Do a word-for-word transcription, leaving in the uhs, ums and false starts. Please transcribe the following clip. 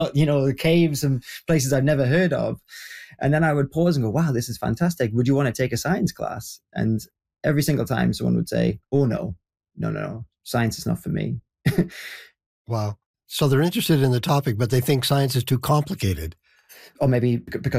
you know, caves and places I've never heard of. And then I would pause and go, wow, this is fantastic. Would you want to take a science class? And every single time someone would say, oh, no, no, no, no, science is not for me. Wow. So they're interested in the topic, but they think science is too complicated. Or maybe because